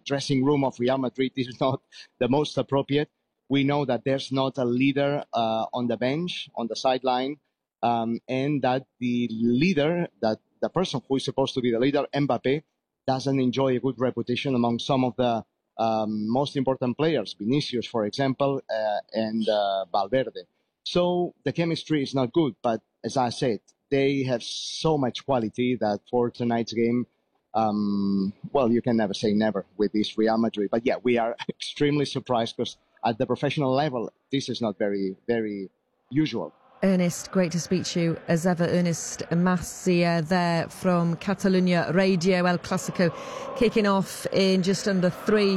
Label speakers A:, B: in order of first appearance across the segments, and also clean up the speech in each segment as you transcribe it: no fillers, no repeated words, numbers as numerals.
A: dressing room of Real Madrid is not the most appropriate. We know that there's not a leader on the bench, on the sideline, and that the leader, that the person who is supposed to be the leader, Mbappe, doesn't enjoy a good reputation among some of the most important players, Vinicius, for example, and Valverde. So the chemistry is not good, but as I said, they have so much quality that for tonight's game, well, you can never say never with this Real Madrid. But yeah, we are extremely surprised because at the professional level, this is not very, very usual.
B: Ernest, great to speak to you as ever. Ernest Macia there from Catalunya Radio. El Clasico kicking off in just under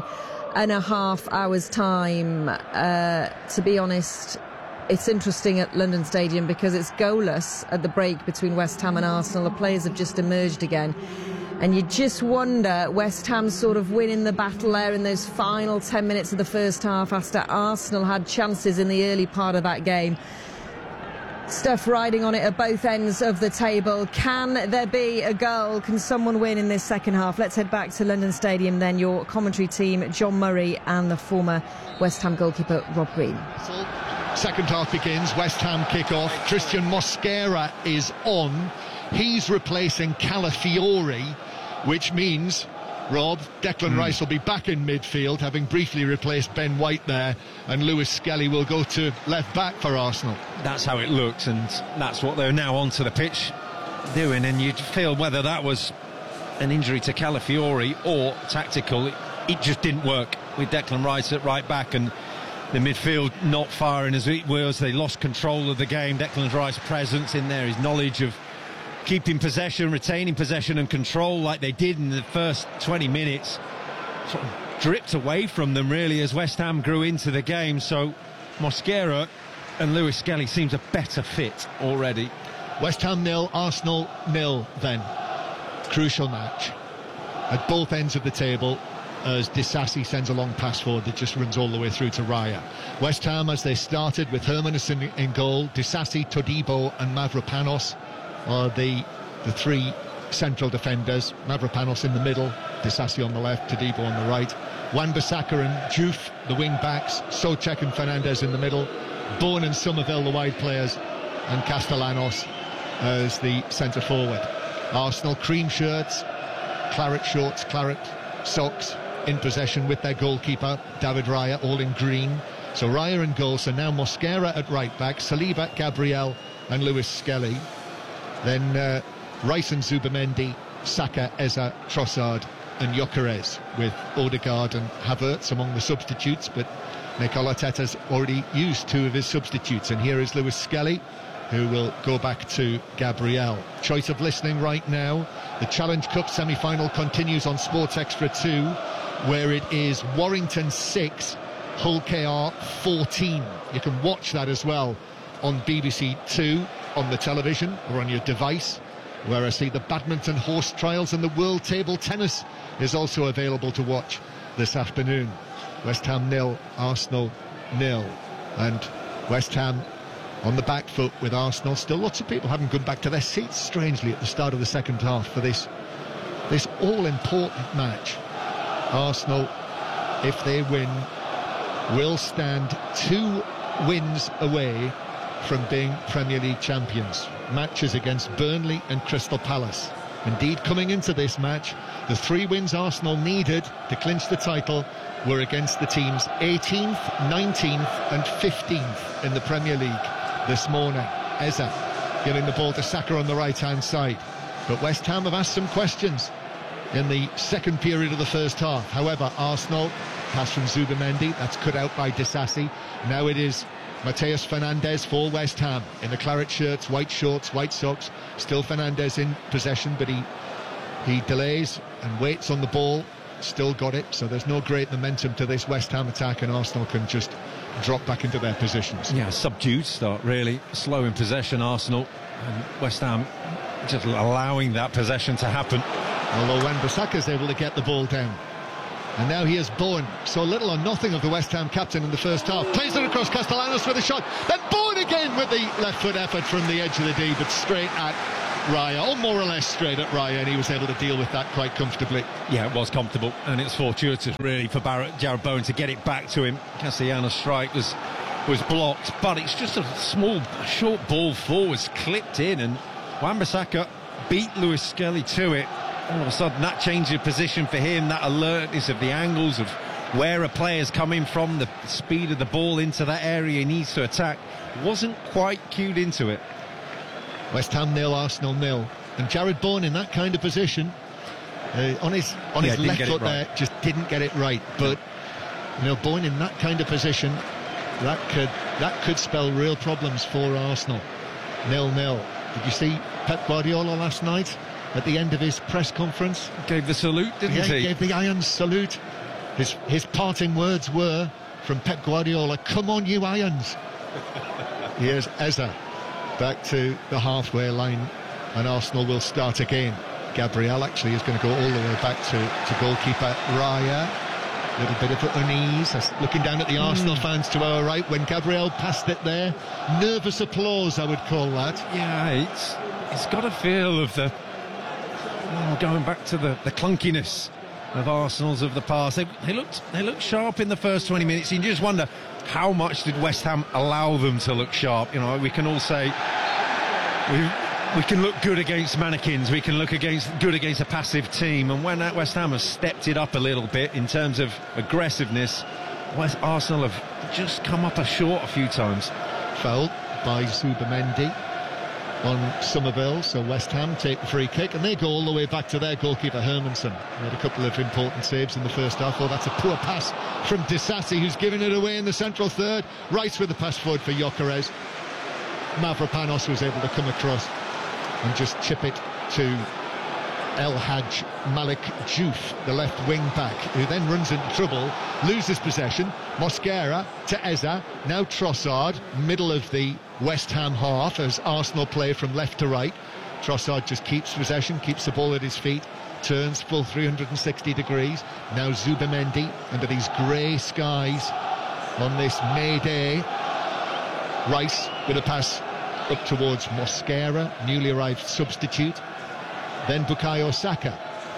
B: 3.5 hours' time. To be honest, it's interesting at London Stadium because it's goalless at the break between West Ham and Arsenal. The players have just emerged again. And you just wonder, West Ham sort of winning the battle there in those final 10 minutes of the first half after Arsenal had chances in the early part of that game. Stuff riding on it at both ends of the table. Can there be a goal? Can someone win in this second half? Let's head back to London Stadium then. Your commentary team, John Murray and the former West Ham goalkeeper, Rob Green.
C: Second half begins, West Ham kick-off. Christian Mosquera is on. He's replacing Calafiori, which means, Rob, Declan Rice will be back in midfield, having briefly replaced Ben White there, and Lewis Skelly will go to left back for Arsenal.
D: That's how it looks, and that's what they're now onto the pitch doing, and you'd feel whether that was an injury to Calafiori or tactical, it just didn't work with Declan Rice at right back, and the midfield not firing as it was. They lost control of the game. Declan Rice's presence in there, his knowledge of keeping possession, retaining possession and control like they did in the first 20 minutes, sort of dripped away from them really as West Ham grew into the game. So Mosquera and Lewis Skelly seems a better fit already.
C: West Ham 0, Arsenal 0 then. Crucial match at both ends of the table as Disasi sends a long pass forward that just runs all the way through to Raya. West Ham, as they started with Hermanus in goal, Disasi, Todibo and Mavropanos are the three central defenders. Mavropanos in the middle, Disasi on the left, Todibo on the right. Wan-Bissaka and Diouf, the wing backs, Souček and Fernandez in the middle, Bowen and Somerville, the wide players, and Castellanos as the centre forward. Arsenal cream shirts, claret shorts, claret socks, in possession with their goalkeeper David Raya, all in green. So Raya in goal. So now Mosquera at right back, Saliba, Gabriel and Lewis Skelly. Then Rice and Zubimendi, Saka, Eza, Trossard and Gyökeres, with Odegaard and Havertz among the substitutes, but Mikel Arteta's already used two of his substitutes, and here is Lewis Skelly, who will go back to Gabriel. Choice of listening right now. The Challenge Cup semi-final continues on Sports Extra 2, where it is Warrington 6, Hull KR 14. You can watch that as well on BBC 2 on the television or on your device, where I see the badminton horse trials and the world table tennis is also available to watch this afternoon. West Ham 0, Arsenal 0, and West Ham on the back foot with Arsenal. Still lots of people haven't gone back to their seats, strangely, at the start of the second half for this all-important match. Arsenal, if they win, will stand 2 wins away from being Premier League champions. Matches against Burnley and Crystal Palace. Indeed, coming into this match, the 3 wins Arsenal needed to clinch the title were against the teams 18th, 19th and 15th in the Premier League this morning. Eza giving the ball to Saka on the right-hand side. But West Ham have asked some questions in the second period of the first half. However, Arsenal, pass from Zubimendi, that's cut out by Disasi. Now it is Mateus Fernandez for West Ham in the claret shirts, white shorts, white socks. Still Fernandez in possession, but he delays and waits on the ball. Still got it, so there's no great momentum to this West Ham attack, and Arsenal can just drop back into their positions.
D: Yeah, subdued start really, slow in possession Arsenal, and West Ham just allowing that possession to happen.
C: Although Wan-Bissaka is able to get the ball down. And now here's Bowen. So little or nothing of the West Ham captain in the first half. Plays it across Castellanos with a shot. Then Bowen again with the left foot effort from the edge of the D, but straight at Raya, or more or less straight at Raya, and he was able to deal with that quite comfortably.
D: Yeah, it was comfortable, and it's fortuitous really for Jared Bowen to get it back to him. Castellanos' strike was blocked, but it's just a short ball forwards, clipped in, and Wan-Bissaka beat Lewis Skelly to it. All of a sudden, that change of position for him, that alertness of the angles of where a player's coming from, the speed of the ball into that area he needs to attack, wasn't quite cued into it.
C: West Ham 0, Arsenal 0, and Jared Bowen in that kind of position, on his left foot there, just didn't get it right. But Bowen in that kind of position, that could spell real problems for Arsenal. 0-0. Did you see Pep Guardiola last night at the end of his press conference?
D: Gave the salute, didn't he?
C: He gave the Irons salute. His parting words were from Pep Guardiola, "Come on, you Irons." Here's Eza back to the halfway line, and Arsenal will start again. Gabriel actually is going to go all the way back to goalkeeper Raya. A little bit of unease, looking down at the Arsenal fans to our right when Gabriel passed it there. Nervous applause, I would call that.
D: Yeah, it's got a feel of the going back to the clunkiness of Arsenal's of the past. They looked sharp in the first 20 minutes. You just wonder how much did West Ham allow them to look sharp. We can all say we can look good against mannequins, we can look good against a passive team, and when West Ham has stepped it up a little bit in terms of aggressiveness, Arsenal have just come up short a few times.
C: Foul by Zubamendi on Somerville, so West Ham take the free kick, and they go all the way back to their goalkeeper Hermansen. He had a couple of important saves in the first half. That's a poor pass from Disasi, who's given it away in the central third. Rice with the pass forward for Gyökeres. Mavropanos was able to come across and just chip it to El Hadj Malik Diouf, the left wing back, who then runs into trouble, loses possession. Mosquera to Eza, now Trossard, middle of the West Ham half as Arsenal play from left to right. Trossard just keeps possession, keeps the ball at his feet, turns full 360 degrees. Now Zubamendi under these grey skies on this May day. Rice with a pass up towards Mosquera, newly arrived substitute. Then Bukayo Saka,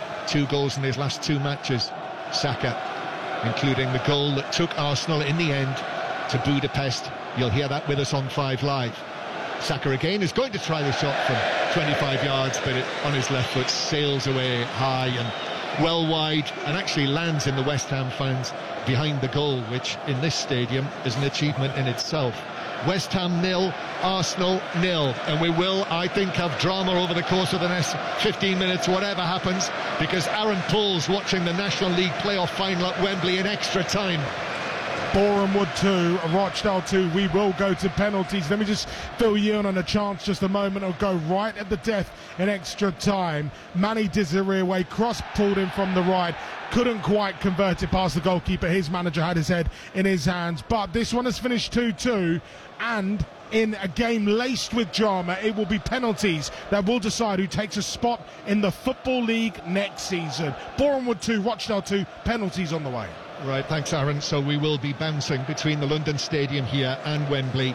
C: 2 goals in his last 2 matches. Saka, including the goal that took Arsenal in the end to Budapest. You'll hear that with us on 5 Live. Saka again is going to try the shot from 25 yards, but it on his left foot sails away high and well wide, and actually lands in the West Ham fans behind the goal, which in this stadium is an achievement in itself. West Ham 0, Arsenal 0, and we will, I think, have drama over the course of the next 15 minutes, whatever happens, because Aaron Paul's watching the National League playoff final at Wembley in extra time.
E: Boreham Wood 2, Rochdale 2. We will go to penalties. Let me just fill you in on a chance just a moment. It'll go right at the death in extra time. Manny Desiree cross pulled in from the right. Couldn't quite convert it past the goalkeeper. His manager had his head in his hands. But this one has finished 2-2. And in a game laced with drama, it will be penalties that will decide who takes a spot in the Football League next season. Boreham Wood 2, Rochdale 2, penalties on the way.
C: Right, thanks Aaron. So we will be bouncing between the London Stadium here and Wembley,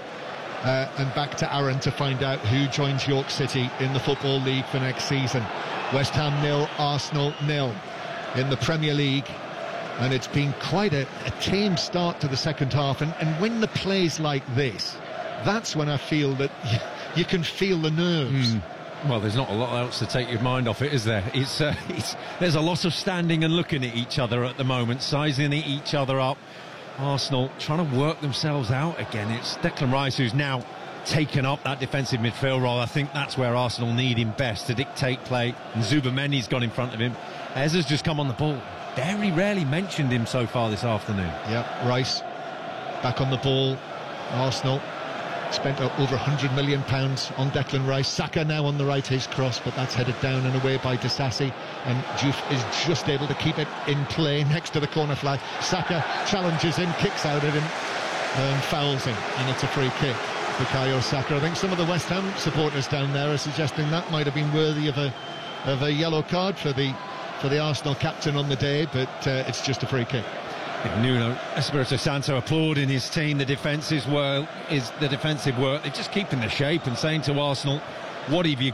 C: and back to Aaron to find out who joins York City in the Football League for next season. West Ham 0, Arsenal 0 in the Premier League, and it's been quite a tame start to the second half, and when the play's like this, that's when I feel that you can feel the nerves.
D: Well, there's not a lot else to take your mind off it, is there? There's a lot of standing and looking at each other at the moment, sizing each other up. Arsenal trying to work themselves out again. It's Declan Rice who's now taken up that defensive midfield role. I think that's where Arsenal need him best, to dictate play, and Zubamendi's got in front of him. Eza's just come on the ball. Very rarely mentioned him so far this afternoon.
C: Yeah, Rice back on the ball. Arsenal spent over £100 million on Declan Rice. Saka now on the right, his cross, but that's headed down and away by Disasi, and Diouf is just able to keep it in play next to the corner flag. Saka challenges him, kicks out at him, and fouls him, and it's a free kick. Bukayo Saka. I think some of the West Ham supporters down there are suggesting that might have been worthy of a yellow card for the Arsenal captain on the day, but it's just a free kick.
D: Nuno Espirito Santo applauding his team. The defensive work. They're just keeping the shape and saying to Arsenal, what have you got?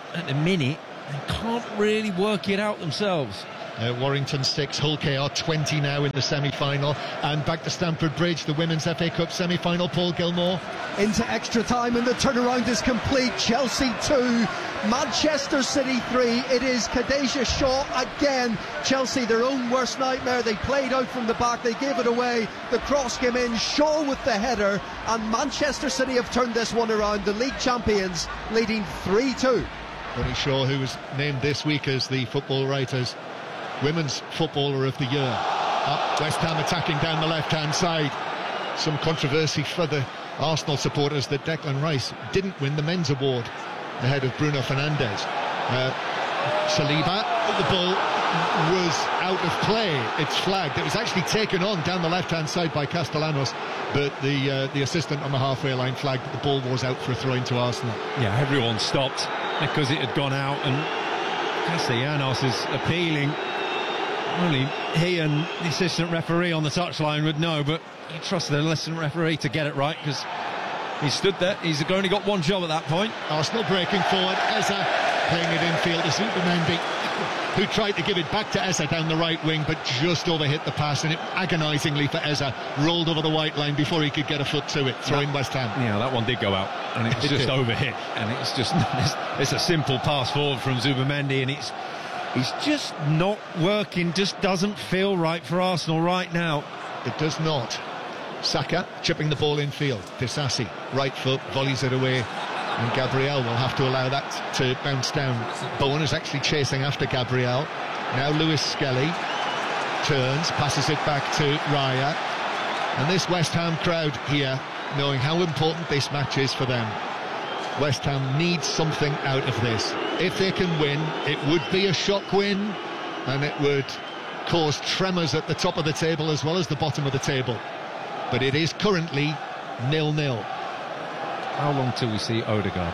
D: at the minute, they can't really work it out themselves.
C: Warrington 6, Hull KR 20 now in the semi-final. And back to Stamford Bridge, the Women's FA Cup semi-final. Paul Gilmore.
F: Into extra time and the turnaround is complete. Chelsea 2, Manchester City 3. It is Khadijah Shaw again. Chelsea, their own worst nightmare. They played out from the back, they gave it away. The cross came in, Shaw with the header, and Manchester City have turned this one around. The league champions leading 3-2.
C: Bunny Shaw, who was named this week as the Football Writers' Women's Footballer of the Year. West Ham attacking down the left-hand side. Some controversy for the Arsenal supporters that Declan Rice didn't win the men's award ahead of Bruno Fernandes. Saliba, the ball was out of play. It's flagged. It was actually taken on down the left-hand side by Castellanos, but the assistant on the halfway line flagged that the ball was out for a throw into Arsenal.
D: Yeah, everyone stopped because it had gone out, and Castellanos is appealing. Only he and the assistant referee on the touchline would know, but you trust the assistant referee to get it right, because he stood there. He's only got one job at that point.
C: Arsenal breaking forward. Eza playing it infield to Zubimendi, who tried to give it back to Eza down the right wing, but just overhit the pass, and it agonisingly for Eza rolled over the white line before he could get a foot to it, throwing West Ham.
D: Yeah, that one did go out, and it was just overhit, and it's just it's a simple pass forward from Zubimendi, and he's just not working, just doesn't feel right for Arsenal right now.
C: It does not. Saka chipping the ball infield. Disasi, right foot, volleys it away, and Gabriel will have to allow that to bounce down. Bowen is actually chasing after Gabriel. Now Lewis Skelly turns, passes it back to Raya, and this West Ham crowd here, knowing how important this match is for them. West Ham needs something out of this. If they can win, it would be a shock win, and it would cause tremors at the top of the table as well as the bottom of the table. But it is currently 0-0.
D: How long till we see Odegaard?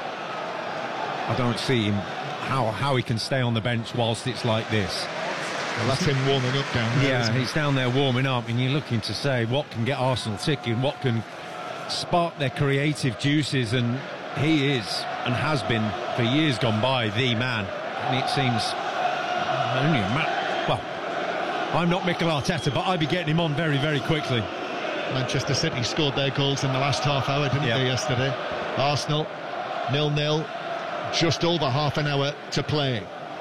D: I don't see him, how he can stay on the bench whilst it's like this.
C: Well, that's him warming up down there.
D: Yeah, he's down there warming up, and you're looking to say what can get Arsenal ticking, what can spark their creative juices, and he is, and has been for years gone by, the man. And it seems only a man. Well, I'm not Mikel Arteta, but I'd be getting him on very, very quickly.
C: Manchester City scored their goals in the last half hour, didn't they, yesterday? Arsenal 0-0, just over half an hour to play,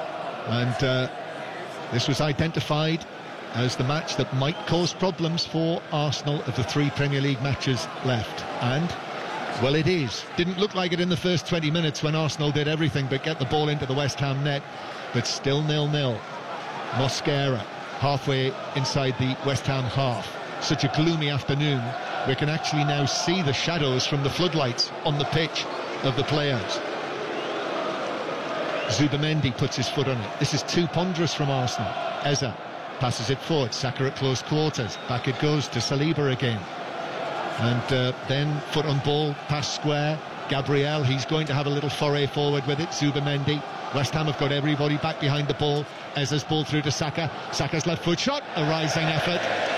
C: and this was identified as the match that might cause problems for Arsenal of the 3 Premier League matches left. And well, it is. Didn't look like it in the first 20 minutes when Arsenal did everything but get the ball into the West Ham net, but still 0-0. Mosquera halfway inside the West Ham half. Such a gloomy afternoon, we can actually now see the shadows from the floodlights on the pitch of the players. Zubimendi puts his foot on it. This is too ponderous from Arsenal. Eza passes it forward. Saka at close quarters. Back it goes to Saliba again. And then foot on ball, pass square. Gabriel, he's going to have a little foray forward with it. Zubimendi. West Ham have got everybody back behind the ball. Eza's ball through to Saka. Saka's left foot shot. A rising effort.